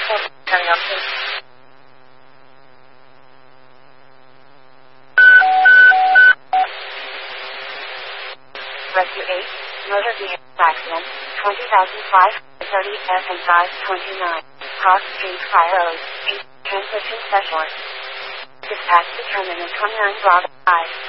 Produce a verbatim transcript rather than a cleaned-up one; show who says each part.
Speaker 1: Carry out, please. Rescue eight, motor vehicle accident, twenty thousand five hundred thirty F and five twenty-nine. Cross Street Fire Road, eight, Transition Specialist. Dispatch determined in twenty-nine Bravo five.